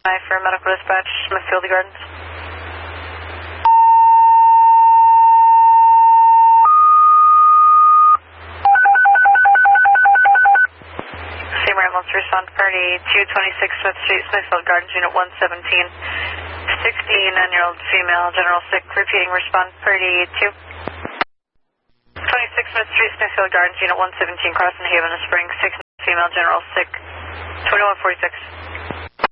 Hi for medical dispatch, Smithfield Gardens. Same ambulance respond party 226 Smith Street, Smithfield Gardens, unit 117. 69-year-old female, general sick, repeating respond party 2. 26 Smith Street, Smithfield Gardens, unit 117, Crossing Haven Springs, 6 female, general sick, 2146.